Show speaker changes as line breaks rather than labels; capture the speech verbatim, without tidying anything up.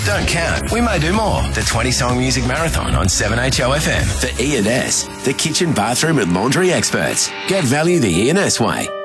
Don't count. We may do more. The twenty song music marathon on seven H O F M.
For E and S, the kitchen, bathroom and laundry experts. Get value the E and S way.